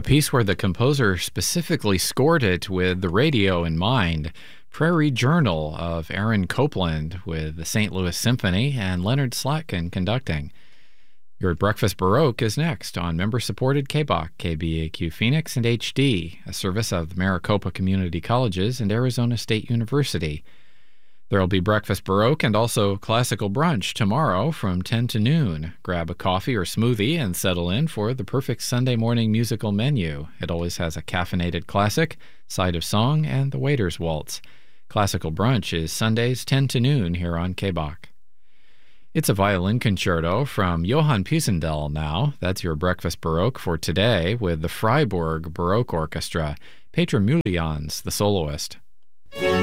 piece where the composer specifically scored it with the radio in mind. Prairie Journal of Aaron Copland with the St. Louis Symphony and Leonard Slatkin conducting. Your Breakfast Baroque is next on member-supported KBOC, KBAQ Phoenix, and HD, a service of the Maricopa Community Colleges and Arizona State University. There will be Breakfast Baroque and also Classical Brunch tomorrow from 10 to noon. Grab a coffee or smoothie and settle in for the perfect Sunday morning musical menu. It always has a caffeinated classic, side of song, and the waiter's waltz. Classical Brunch is Sundays 10 to noon here on KBOC. It's a violin concerto from Johann Pisendel now. That's your Breakfast Baroque for today with the Freiburg Baroque Orchestra. Petra Mulians, the soloist.